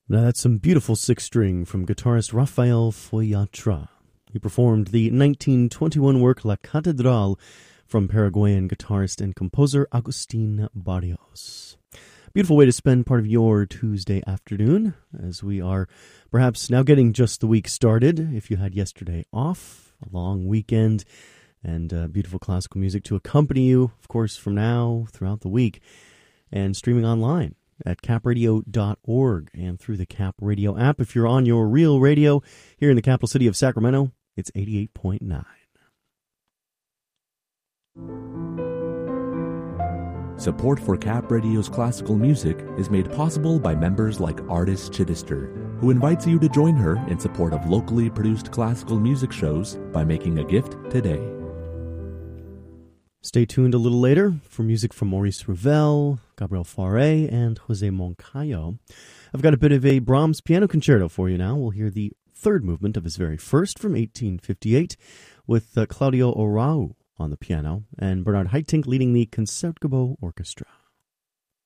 Now that's some beautiful six-string from guitarist Rafael Foyatra. He performed the 1921 work La Catedral from Paraguayan guitarist and composer Agustin Barrios. Beautiful way to spend part of your Tuesday afternoon, as we are perhaps now getting just the week started. If you had yesterday off, a long weekend, and beautiful classical music to accompany you, of course, from now throughout the week, and streaming online at capradio.org and through the Cap Radio app. If you're on your real radio here in the capital city of Sacramento, it's 88.9. Support for Cap Radio's classical music is made possible by members like Artis Chittister, who invites you to join her in support of locally produced classical music shows by making a gift today. Stay tuned a little later for music from Maurice Ravel, Gabriel Fauré, and Jose Moncayo. I've got a bit of a Brahms piano concerto for you now. We'll hear the third movement of his very first from 1858 with Claudio Arau on the piano and Bernard Haitink leading the Concertgebouw Orchestra.